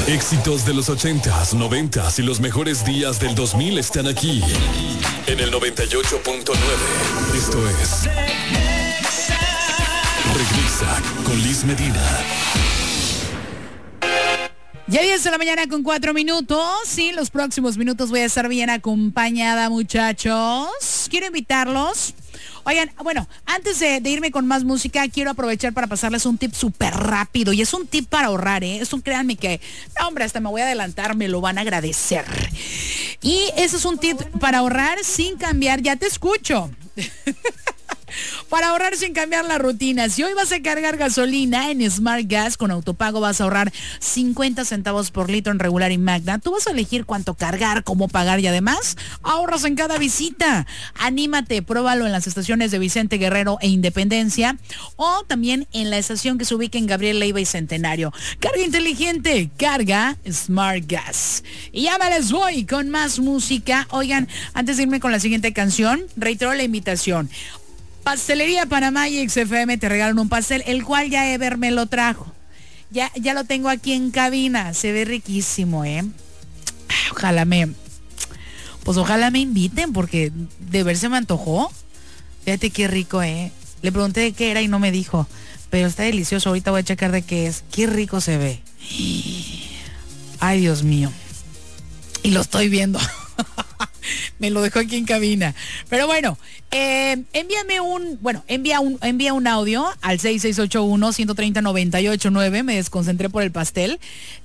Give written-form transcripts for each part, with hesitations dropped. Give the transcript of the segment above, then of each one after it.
Éxitos de los 80s, 90s y los mejores días del 2000 están aquí. En el 98.9. Esto es Regresa con Liz Medina. Ya 10 de la mañana con 4 minutos. Sí, los próximos minutos voy a estar bien acompañada, muchachos. Quiero invitarlos. Oigan, bueno, antes de irme con más música, quiero aprovechar para pasarles un tip súper rápido. Y es un tip para ahorrar, ¿eh? Créanme que, no, hombre, hasta me voy a adelantar, me lo van a agradecer. Y ese es un tip para ahorrar sin cambiar, ya te escucho. Para ahorrar sin cambiar la rutina. Si hoy vas a cargar gasolina en Smart Gas con autopago, vas a ahorrar 50 centavos por litro en regular y Magna. Tú vas a elegir cuánto cargar, cómo pagar y además ahorras en cada visita. Anímate, pruébalo en las estaciones de Vicente Guerrero e Independencia o también en la estación que se ubica en Gabriel Leiva y Centenario. Carga inteligente, carga Smart Gas. Y ya me les voy con más música. Oigan, antes de irme con la siguiente canción, reitero la invitación. Pastelería Panamá y XFM te regalan un pastel, el cual ya Ever me lo trajo. Ya lo tengo aquí en cabina. Se ve riquísimo, ¿eh? Ojalá me inviten porque de ver se me antojó. Fíjate qué rico, ¿eh? Le pregunté de qué era y no me dijo. Pero está delicioso. Ahorita voy a checar de qué es. Qué rico se ve. Ay, Dios mío. Y lo estoy viendo. Me lo dejó aquí en cabina. Pero bueno, envía un audio al 6681-130-989. Me desconcentré por el pastel.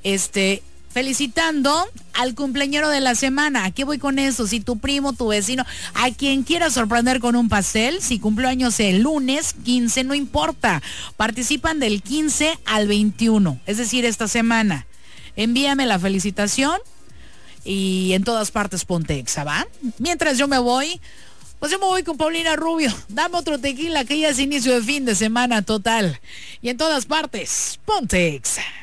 Felicitando al cumpleañero de la semana. ¿A qué voy con eso? Si tu primo, tu vecino, a quien quiera sorprender con un pastel, si cumplió años el lunes 15, no importa. Participan del 15 al 21, es decir, esta semana. Envíame la felicitación y en todas partes ponte Exa, ¿va? Mientras yo me voy con Paulina Rubio. Dame otro tequila que ya es inicio de fin de semana total. Y en todas partes, ponte Exa.